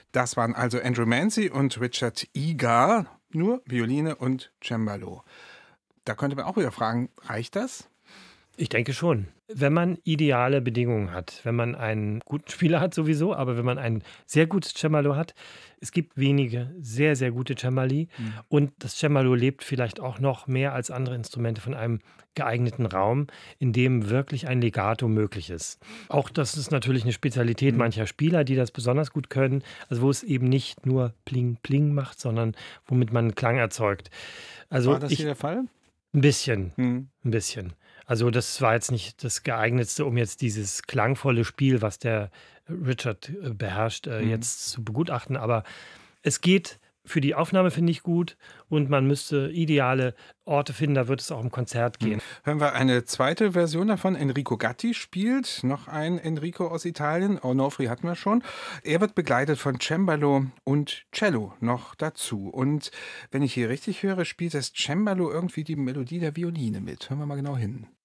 Das waren also Andrew Mancy und Richard Egar, nur Violine und Cembalo. Da könnte man auch wieder fragen, reicht das? Ich denke schon. Wenn man ideale Bedingungen hat, wenn man einen guten Spieler hat sowieso, aber wenn man ein sehr gutes Cembalo hat, es gibt wenige sehr, sehr gute Cembali Mhm. und das Cembalo lebt vielleicht auch noch mehr als andere Instrumente von einem geeigneten Raum, in dem wirklich ein Legato möglich ist. Auch das ist natürlich eine Spezialität Mhm. mancher Spieler, die das besonders gut können, also wo es eben nicht nur Pling Pling macht, sondern womit man Klang erzeugt. War Also, das hier ich der Fall? ein bisschen, Mhm. ein bisschen. Also, das war jetzt nicht das Geeignetste, um jetzt dieses klangvolle Spiel, was der Richard, beherrscht, Mhm. jetzt zu begutachten, aber es geht für die Aufnahme, finde ich, gut und man müsste ideale Orte finden, da wird es auch im Konzert Mhm. gehen. Hören wir eine zweite Version davon. Enrico Gatti spielt, noch ein Enrico aus Italien. Onofri hatten wir schon. Er wird begleitet von Cembalo und Cello noch dazu. Und wenn ich hier richtig höre, spielt das Cembalo irgendwie die Melodie der Violine mit. Hören wir mal genau hin.